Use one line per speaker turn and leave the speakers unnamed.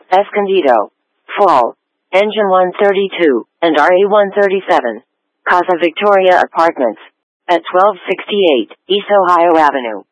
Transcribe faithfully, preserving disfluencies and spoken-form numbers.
Escondido, Fall, Engine one thirty-two, and R A one thirty-seven. Casa Victoria Apartments, at twelve sixty-eight East Ohio Avenue.